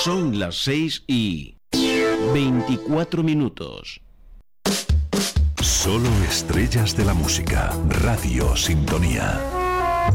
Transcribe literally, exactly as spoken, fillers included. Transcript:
Son las seis y veinticuatro minutos. Solo estrellas de la música. Radio Sintonía.